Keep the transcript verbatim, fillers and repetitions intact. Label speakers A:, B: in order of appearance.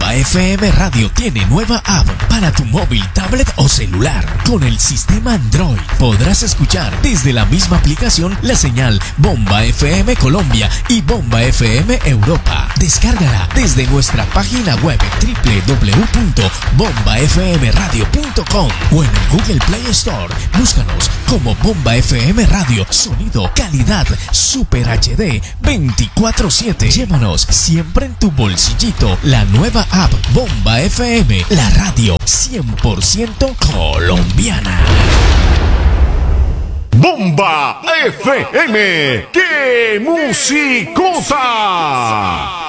A: Bomba F M Radio tiene nueva app para tu móvil, tablet o celular. Con el sistema Android podrás escuchar desde la misma aplicación la señal Bomba F M Colombia y Bomba F M Europa. Descárgala desde nuestra página web doble u doble u doble u punto bomba f m radio punto com o en el Google Play Store. Búscanos como Bomba F M Radio. Sonido, calidad, Super H D veinticuatro siete. Llévanos siempre en tu bolsillito la nueva app Bomba F M, la radio cien por ciento colombiana.
B: Bomba F M, ¡qué musicota!